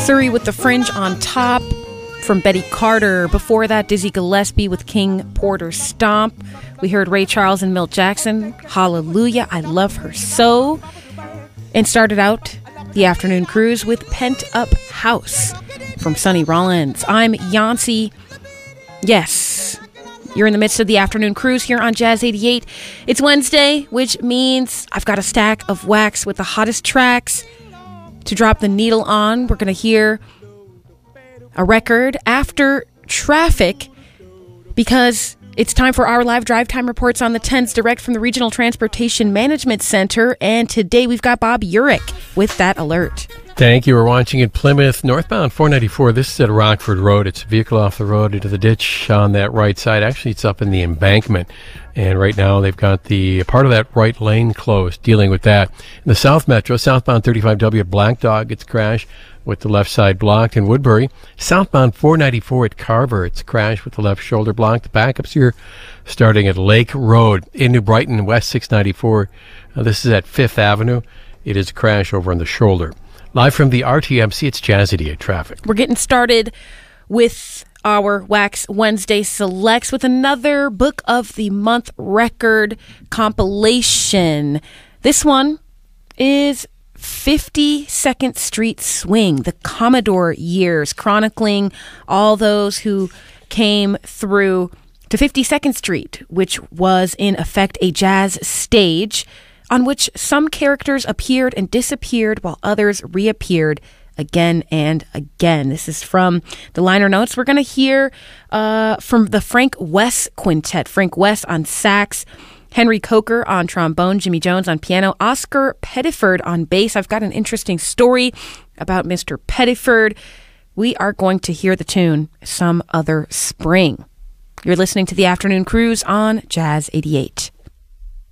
Surrey with The Fringe on top from Betty Carter. Before that, Dizzy Gillespie with King Porter Stomp. We heard Ray Charles and Milt Jackson, Hallelujah, I Love Her So. And started out the afternoon cruise with Pent Up House from Sonny Rollins. I'm Yancy. Yes, you're in the midst of the afternoon cruise here on Jazz 88. It's Wednesday, which means I've got a stack of wax with the hottest tracks to drop the needle on. We're going to hear a record after traffic because it's time for our live drive time reports on the 10s direct from the Regional Transportation Management Center. And today we've got Bob Urich with that alert. Thank you. We're watching in Plymouth, northbound 494. This is at Rockford Road. It's a vehicle off the road into the ditch on that right side. Actually, it's up in the embankment. And right now, they've got the part of that right lane closed, dealing with that. In the South Metro, southbound 35W at Black Dog gets crashed with the left side blocked. In Woodbury, southbound 494 at Carver, it's crashed with the left shoulder blocked. The backups here starting at Lake Road. In New Brighton, West 694. This is at 5th Avenue. It is a crash over on the shoulder. Live from the RTMC, it's Jazz 88 traffic. We're getting started with our Wax Wednesday Selects with another Book of the Month record compilation. This one is 52nd Street Swing, the Commodore years, chronicling all those who came through to 52nd Street, which was in effect a jazz stage on which some characters appeared and disappeared while others reappeared again and again. This is from the liner notes. We're going to hear from the Frank West Quintet. Frank West on sax, Henry Coker on trombone, Jimmy Jones on piano, Oscar Pettiford on bass. I've got an interesting story about Mr. Pettiford. We are going to hear the tune Some Other Spring. You're listening to the Afternoon Cruise on Jazz 88.